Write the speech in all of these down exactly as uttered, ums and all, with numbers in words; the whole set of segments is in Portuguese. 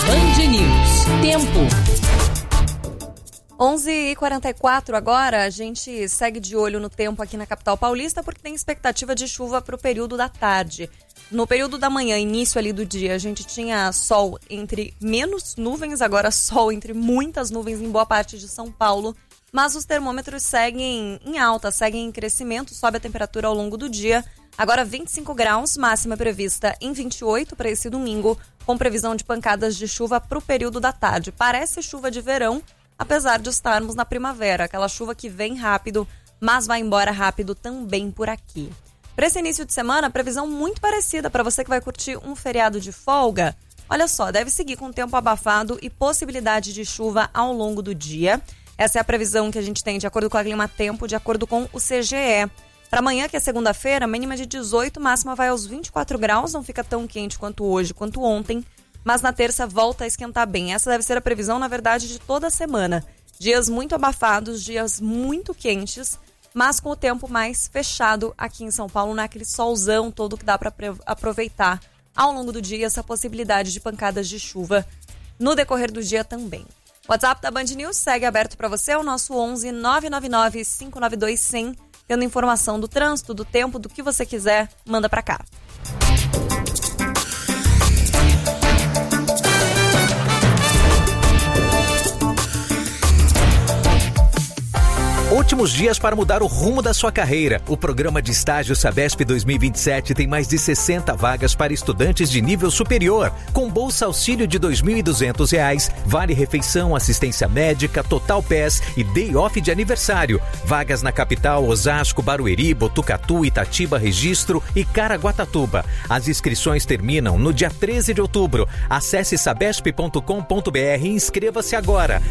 Band News. Tempo. onze e quarenta e quatro agora, a gente segue de olho no tempo aqui na capital paulista porque tem expectativa de chuva para o período da tarde. No período da manhã, início ali do dia, a gente tinha sol entre menos nuvens, agora sol entre muitas nuvens em boa parte de São Paulo, mas os termômetros seguem em alta, seguem em crescimento, sobe a temperatura ao longo do dia. Agora vinte e cinco graus, máxima prevista em vinte e oito para esse domingo, com previsão de pancadas de chuva para o período da tarde. Parece chuva de verão, apesar de estarmos na primavera, aquela chuva que vem rápido, mas vai embora rápido também por aqui. Para esse início de semana, previsão muito parecida para você que vai curtir um feriado de folga. Olha só, deve seguir com tempo abafado e possibilidade de chuva ao longo do dia. Essa é a previsão que a gente tem de acordo com a Clima Tempo, de acordo com o C G E. Para amanhã, que é segunda-feira, mínima de dezoito, máxima vai aos vinte e quatro graus, não fica tão quente quanto hoje, quanto ontem. Mas na terça volta a esquentar bem. Essa deve ser a previsão, na verdade, de toda a semana. Dias muito abafados, dias muito quentes, mas com o tempo mais fechado aqui em São Paulo, naquele solzão todo que dá para aproveitar ao longo do dia essa possibilidade de pancadas de chuva no decorrer do dia também. O WhatsApp da Band News segue aberto para você, é o nosso onze nove nove nove cinco nove dois zero zero. Tendo informação do trânsito, do tempo, do que você quiser, manda para cá. Últimos dias para mudar o rumo da sua carreira. O programa de estágio Sabesp dois mil e vinte e sete tem mais de sessenta vagas para estudantes de nível superior, com bolsa auxílio de dois mil e duzentos reais, vale refeição, assistência médica, total P E S e day off de aniversário. Vagas na capital, Osasco, Barueri, Botucatu, Itatiba, Registro e Caraguatatuba. As inscrições terminam no dia treze de outubro. Acesse sabesp ponto com ponto br e inscreva-se agora.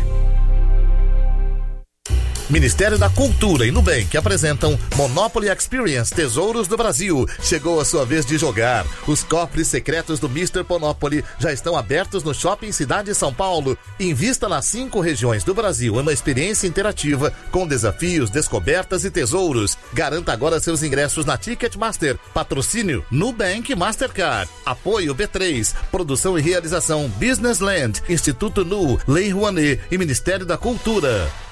Ministério da Cultura e Nubank apresentam Monopoly Experience Tesouros do Brasil. Chegou a sua vez de jogar. Os cofres secretos do mister Monopoly já estão abertos no Shopping Cidade São Paulo. Invista nas cinco regiões do Brasil em uma experiência interativa com desafios, descobertas e tesouros. Garanta agora seus ingressos na Ticketmaster. Patrocínio Nubank Mastercard. Apoio B três. Produção e realização Business Land, Instituto Nu, Lei Rouanet e Ministério da Cultura.